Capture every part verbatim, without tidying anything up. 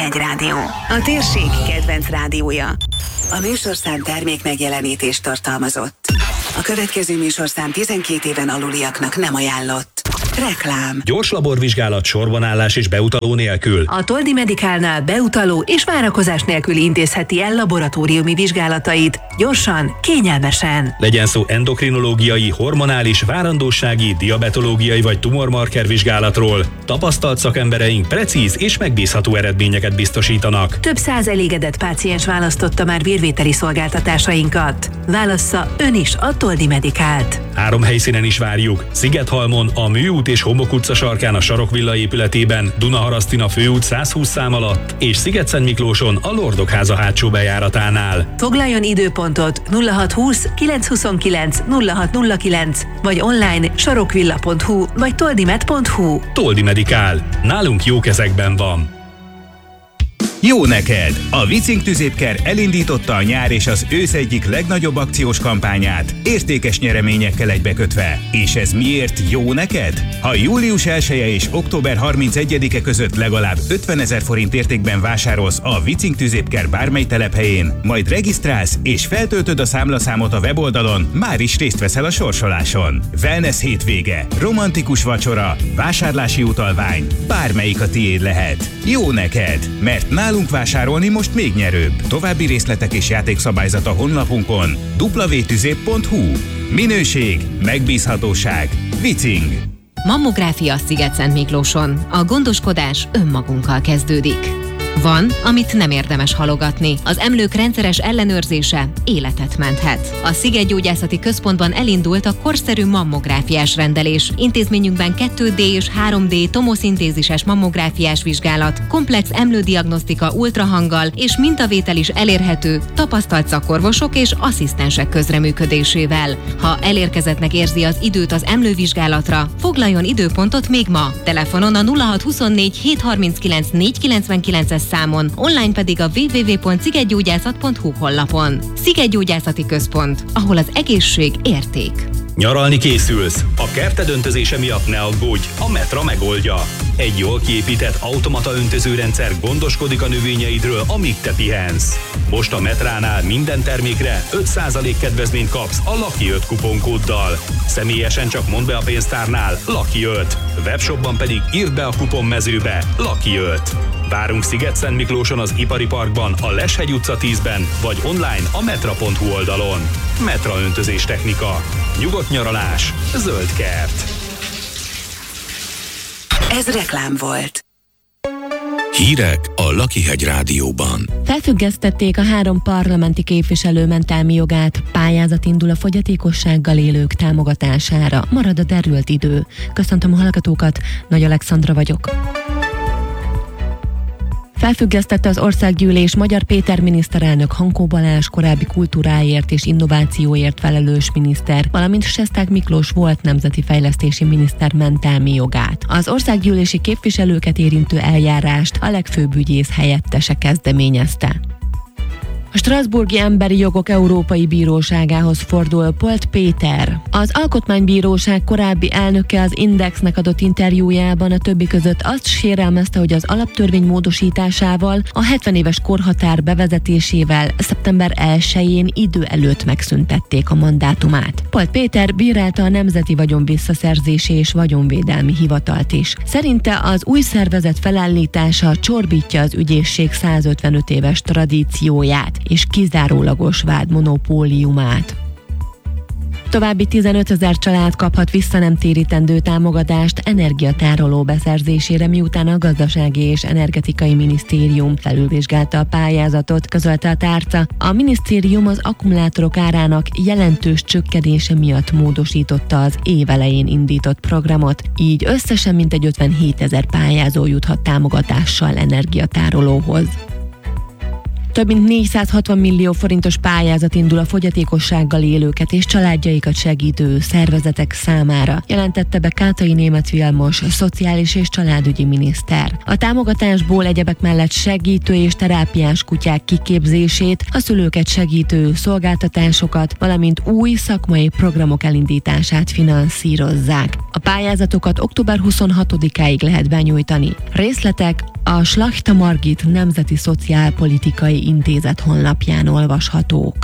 Lakihegy Rádió, a térség kedvenc rádiója. A műsorszám termék megjelenítést tartalmazott. A következő műsorszám tizenkét éven aluliaknak nem ajánlott. Reklám. Gyors laborvizsgálat, sorbanállás és beutaló nélkül. A Toldi Medicalnál beutaló és várakozás nélkül intézheti el laboratóriumi vizsgálatait. Gyorsan, kényelmesen. Legyen szó endokrinológiai, hormonális, várandósági, diabetológiai vagy tumormarker vizsgálatról. Tapasztalt szakembereink precíz és megbízható eredményeket biztosítanak. Több száz elégedett páciens választotta már vérvételi szolgáltatásainkat. Válassza ön is a Toldi Medicalt. Három helyszínen is várjuk. Szigethalmon, a Műút és Homok utca sarkán a Sarokvilla épületében, Dunaharasztin főút százhúsz szám alatt, és Szigetszentmiklóson a Lordokháza hátsó bejáratánál. Foglaljon időpontot nulla hat húsz kilenc huszonkilenc nulla hat nulla kilenc, vagy online sarokvilla pont hu vagy toldimed pont hu. Toldi Medical. Nálunk jó kezekben van. Jó neked! A Vicing Tüzépker elindította a nyár és az ősz egyik legnagyobb akciós kampányát, értékes nyereményekkel egybekötve. És ez miért jó neked? Ha július elseje és október harmincegyedike között legalább ötvenezer forint értékben vásárolsz a Vicing Tüzépker bármely telephelyén, majd regisztrálsz és feltöltöd a számlaszámot a weboldalon, már is részt veszel a sorsoláson. Wellness hétvége, romantikus vacsora, vásárlási utalvány, bármelyik a tiéd lehet. Jó neked, mert nálunk vásárolni most még nyerőbb. További részletek és játékszabályzat a honlapunkon double-u double-u double-u pont tüzép pont hu. Minőség, megbízhatóság, Vicing. Mammográfia Szigetszentmiklóson. A gondoskodás önmagunkkal kezdődik. Van, amit nem érdemes halogatni. Az emlők rendszeres ellenőrzése életet menthet. A Szigetgyógyászati Központban elindult a korszerű mammográfiás rendelés. Intézményünkben kettő dé és három dé tomoszintézises mammográfiás vizsgálat, komplex emlődiagnosztika ultrahanggal és mintavétel is elérhető tapasztalt szakorvosok és asszisztensek közreműködésével. Ha elérkezettnek érzi az időt az emlővizsgálatra, foglaljon időpontot még ma. Telefonon a nulla hat huszonnégy hétszázharminckilenc négyszázkilencvenkilences számon, online pedig a double-u double-u double-u pont szigetgyógyászat pont hu honlapon. Szigetgyógyászati Központ, ahol az egészség érték. Nyaralni készülsz? A kerted öntözése miatt ne aggódj, a Metra megoldja. Egy jól kiépített automata öntözőrendszer gondoskodik a növényeidről, amíg te pihensz. Most a Metránál minden termékre öt százalék kedvezményt kapsz a Lucky öt kuponkóddal. Személyesen csak mondd be a pénztárnál Lucky öt. Webshopban pedig írd be a kuponmezőbe Lucky öt. Várunk Szigetszentmiklóson az Ipari Parkban, a Leshegy utca tízben, vagy online a metra pont hu oldalon. Metra öntözés technika. Nyugodt nyaralás. Zöld kert. Ez reklám volt. Hírek a Lakihegy Rádióban. Felfüggesztették a három parlamenti képviselő mentelmi jogát, pályázat indul a fogyatékossággal élők támogatására. Marad a derült idő. Köszöntöm a hallgatókat, Nagy Alexandra vagyok. Felfüggesztette az Országgyűlés Magyar Péter miniszterelnök Hankó Balázs korábbi kultúráért és innovációért felelős miniszter, valamint Sesták Miklós volt nemzeti fejlesztési miniszter mentelmi jogát. Az országgyűlési képviselőket érintő eljárást a legfőbb ügyész helyettese kezdeményezte. A Strasbourgi Emberi Jogok Európai Bíróságához fordul Polt Péter. Az Alkotmánybíróság korábbi elnöke az Indexnek adott interjújában a többi között azt sérelmezte, hogy az alaptörvény módosításával, a hetven éves korhatár bevezetésével szeptember elsején idő előtt megszüntették a mandátumát. Polt Péter bírálta a Nemzeti Vagyon Visszaszerzési és Vagyonvédelmi Hivatalt is. Szerinte az új szervezet felállítása csorbítja az ügyészség százötvenöt éves tradícióját és kizárólagos vád monopóliumát. További tizenötezer család kaphat visszanemtérítendő támogatást energiatároló beszerzésére, miután a Gazdasági és Energetikai Minisztérium felülvizsgálta a pályázatot, közölte a tárca. A minisztérium az akkumulátorok árának jelentős csökkenése miatt módosította az év elején indított programot, így összesen mintegy ötvenhétezer pályázó juthat támogatással energiatárolóhoz. Több mint négyszázhatvan millió forintos pályázat indul a fogyatékossággal élőket és családjaikat segítő szervezetek számára, jelentette be Kátai Németh Vilmos, szociális és családügyi miniszter. A támogatásból egyebek mellett segítő és terápiás kutyák kiképzését, a szülőket segítő szolgáltatásokat, valamint új szakmai programok elindítását finanszírozzák. A pályázatokat október huszonhatodikáig lehet benyújtani. Részletek a Slachta Margit Nemzeti Szociálpolitikai Intézet honlapján olvashatók.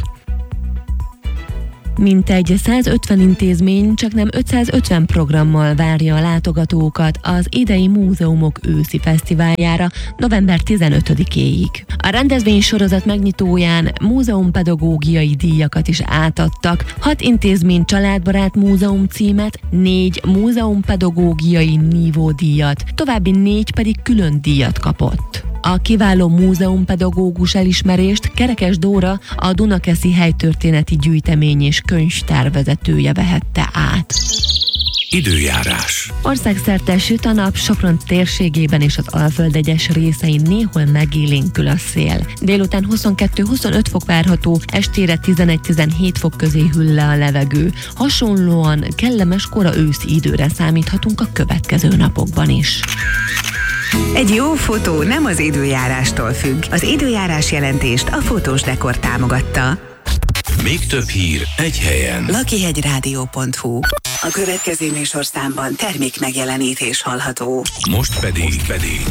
Mintegy százötven intézmény csaknem ötszázötven programmal várja a látogatókat az idei Múzeumok őszi fesztiváljára november tizenötödikéig. A rendezvény sorozat megnyitóján múzeumpedagógiai díjakat is átadtak, hat intézmény családbarát múzeum címet, négy múzeumpedagógiai nívódíjat, további négy pedig külön díjat kapott. A kiváló múzeumpedagógus elismerést Kerekes Dóra, a Dunakeszi Helytörténeti Gyűjtemény és Könyvtár vezetője vehette át. Időjárás. Országszerte süt a nap, Sopron térségében és az Alföld egyes részein néhol megélénkül a szél. Délután huszonkettő-huszonöt fok várható, estére tizenegy-tizenhét fok közé hűl le a levegő. Hasonlóan kellemes kora őszi időre számíthatunk a következő napokban is. Egy jó fotó nem az időjárástól függ. Az időjárás jelentést a Fotós Dekor támogatta. Még több hír egy helyen. lakihegyrádió pont hu. A következő műsorszámban termék megjelenítés hallható. Most pedig, Most pedig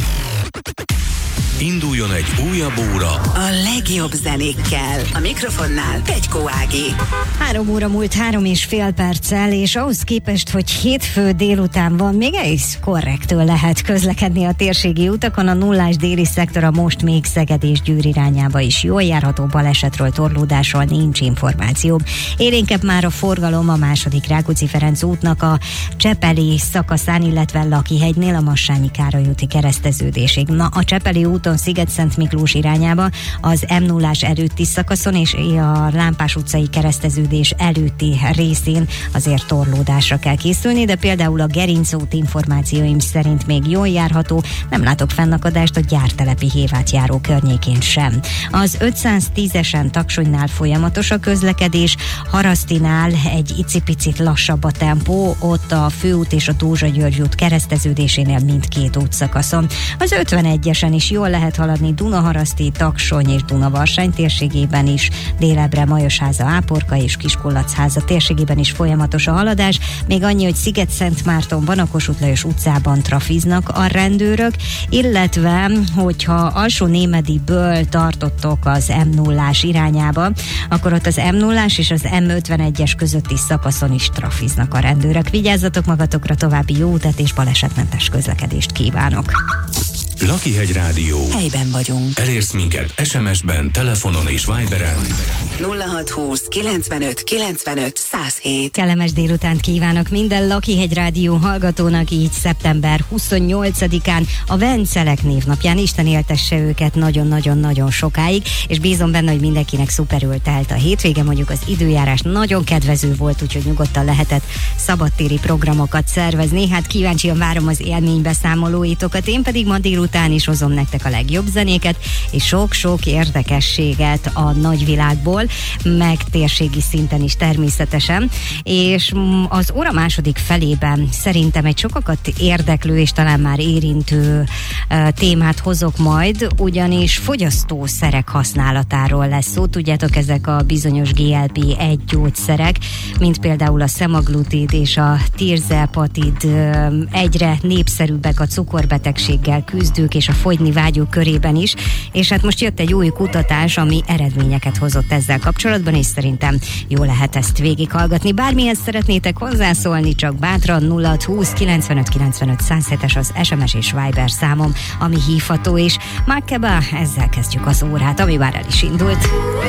induljon egy újabb óra a legjobb zenékkel. A mikrofonnál Pegykó Ági. Három óra múlt három és fél perccel, és ahhoz képest, hogy hétfő délután van, még egész korrektől lehet közlekedni a térségi utakon. A nullás déli szektora most még Szeged és Győr irányába is jól járható, balesetről, torlódásról nincs információ. Élénkebb már a forgalom a második Rákóczi-Ferenc útnak a Csepeli szakaszán, illetve Lakihegynél a Massányi Károly úti kereszteződésig. Na, a Csepeli úton Sziget-Szent Miklós irányába az em nullás előtti szakaszon és a Lámpás utcai kereszteződés előtti részén azért torlódásra kell készülni, de például a Gerinc út információim szerint még jól járható, nem látok fennakadást a Gyártelepi Hévát-járó környékén sem. Az ötszáztízesen Taksonynál folyamatos a közlekedés, Harasztinál egy icipicit lassabb a tempó, ott a Főút és a Dózsa-György út kereszteződésénél mindkét útszakaszon. Az ötvenegyesen is jól lehet haladni Dunaharaszti, Taksony és Dunavarsány térségében is, délebre Majosháza, Áporka és Kiskolachháza térségében is folyamatos a haladás. Még annyi, hogy Sziget-Szent-Mártonban a Kossuth Lajos utcában trafiznak a rendőrök, illetve hogyha Alsó-Némediből tartottok az em nullás irányába, akkor ott az em nullás és az em ötvenegyes közötti szakaszon is trafiznak a rendőrök. Vigyázzatok magatokra, további jó utat és balesetmentes közlekedést kívánok! Lakihegy Rádió. Helyben vagyunk. Elérsz minket es em es-ben, telefonon és Viberen. nulla hat húsz kilencvenöt kilencvenöt száz hét. Kellemes délutánt kívánok minden Lakihegy Rádió hallgatónak, így szeptember huszonnyolcadikán, a Vencelek névnapján. Isten éltesse őket nagyon-nagyon-nagyon sokáig, és bízom benne, hogy mindenkinek szuperül telt a hétvége, mondjuk az időjárás nagyon kedvező volt, úgyhogy nyugodtan lehetett szabadtéri programokat szervezni. Hát kíváncsian várom az élménybeszámolóitokat, én pedig ma délután után is hozom nektek a legjobb zenéket, és sok-sok érdekességet a nagyvilágból, meg térségi szinten is természetesen. És az óra második felében szerintem egy sokakat érdeklő és talán már érintő uh, témát hozok majd, ugyanis fogyasztószerek használatáról lesz szó. Tudjátok, ezek a bizonyos gé el pé egy gyógyszerek, mint például a szemaglutid és a tirzepatid uh, egyre népszerűbbek a cukorbetegséggel küzdők és a fogyni vágyók körében is, és hát most jött egy új kutatás, ami eredményeket hozott ezzel kapcsolatban, és szerintem jó lehet ezt végighallgatni. Bármihez szeretnétek hozzászólni, csak bátran nulla hat húsz kilencvenöt kilencvenöt száz hétes az es em es és Viber számom, ami hívható is. Makeba, ezzel kezdjük az órát, ami már el is indult.